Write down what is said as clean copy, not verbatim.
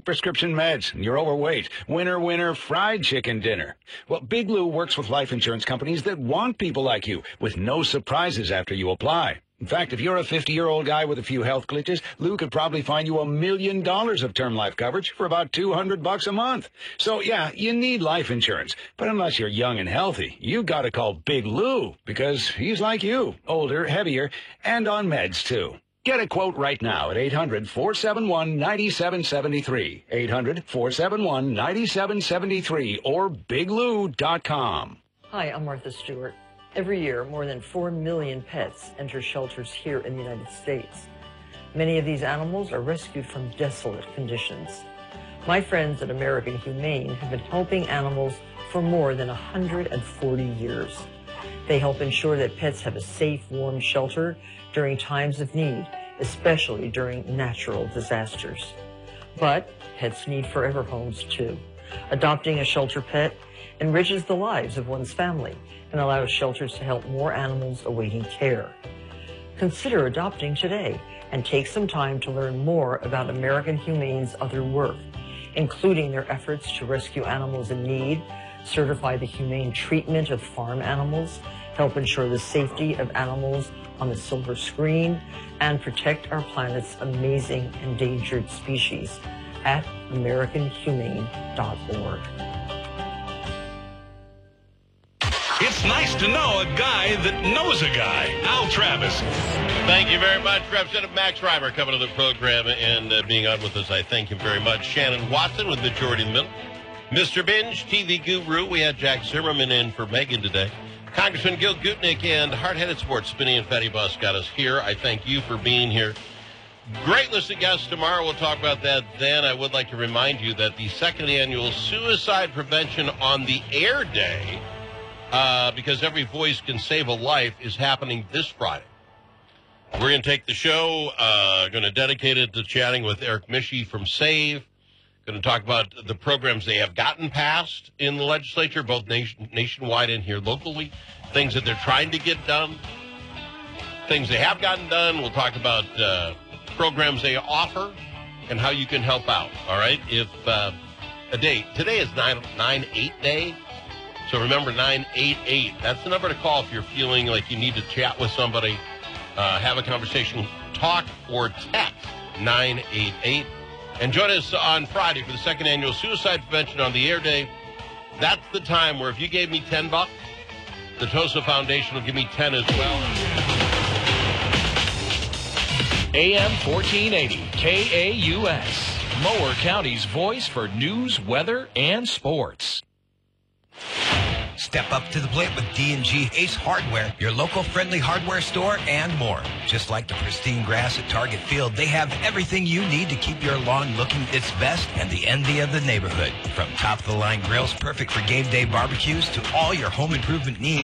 prescription meds, and you're overweight. Winner, winner, fried chicken dinner. Well, Big Lou works with life insurance companies that want people like you, with no surprises after you apply. In fact, if you're a 50-year-old guy with a few health glitches, Lou could probably find you $1 million of term life coverage for about $200 a month. So, yeah, you need life insurance. But unless you're young and healthy, you gotta call Big Lou, because he's like you, older, heavier, and on meds, too. Get a quote right now at 800-471-9773, 800-471-9773, or biglou.com. Hi, I'm Martha Stewart. Every year, more than 4 million pets enter shelters here in the United States. Many of these animals are rescued from desolate conditions. My friends at American Humane have been helping animals for more than 140 years. They help ensure that pets have a safe, warm shelter during times of need, especially during natural disasters. But pets need forever homes too. Adopting a shelter pet enriches the lives of one's family and allows shelters to help more animals awaiting care. Consider adopting today and take some time to learn more about American Humane's other work, including their efforts to rescue animals in need, certify the humane treatment of farm animals, help ensure the safety of animals on the silver screen, and protect our planet's amazing endangered species at AmericanHumane.org. It's nice to know a guy that knows a guy. Al Travis. Thank you very much, Representative Max Reimer, coming to the program and being on with us. I thank you very much. Shannon Watson with Majority in the Middle. Mr. Binge, TV Guru. We had Jack Zimmerman in for Megan today. Congressman Gil Gutnick and Hard-Headed Sports, Spinny and Fatty Bus got us here. I thank you for being here. Great list of guests tomorrow. We'll talk about that then. I would like to remind you that the second annual Suicide Prevention on the Air Day, because every voice can save a life, is happening this Friday. We're going to take the show, going to dedicate it to chatting with Eric Mischie from SAVE. Going to talk about the programs they have gotten passed in the legislature, both nationwide and here locally, things that they're trying to get done, things they have gotten done. We'll talk about programs they offer and how you can help out, all right? If a date, today is 9/8 Day, so remember 988. That's the number to call if you're feeling like you need to chat with somebody, have a conversation, talk, or text 988. And join us on Friday for the second annual Suicide Prevention on the Air Day. That's the time where if you gave me $10, the TOSA Foundation will give me 10 as well. AM 1480, KAUS, Mower County's voice for news, weather, and sports. Step up to the plate with D&G Ace Hardware, your local friendly hardware store, and more. Just like the pristine grass at Target Field, they have everything you need to keep your lawn looking its best and the envy of the neighborhood. From top-of-the-line grills perfect for game day barbecues to all your home improvement needs.